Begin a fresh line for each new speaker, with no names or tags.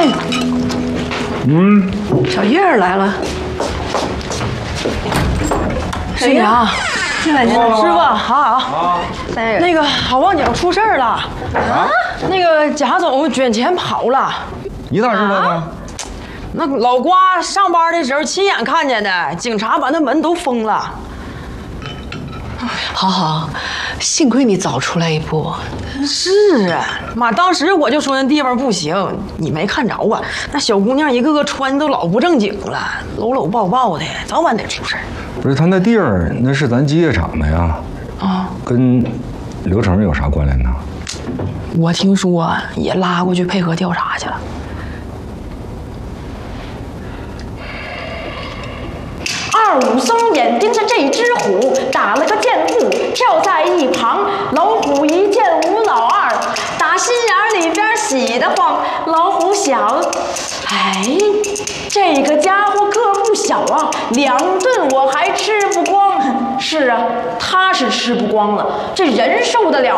小叶儿来了。
师娘，
进来，
师傅，好。那个好望角出事儿了啊！那个贾总卷钱跑了。
你咋知道的？
那老瓜上班的时候亲眼看见的，警察把那门都封了。
好，幸亏你早出来一步。
是啊，妈，当时我就说那地方不行，你没看着啊？那小姑娘一个个穿的都老不正经了，搂搂抱抱的，早晚得出事儿。
不是，他那地儿那是咱机械厂的呀，跟刘成有啥关联呢？
我听说也拉过去配合调查去了。
25松眼盯着这只虎，打了个箭步，跳在一旁。老虎一见吴老二，打心眼里边喜得慌。老虎想，哎，这个家伙个不小啊，2顿我还吃不光。是啊，他是吃不光了，这人受得了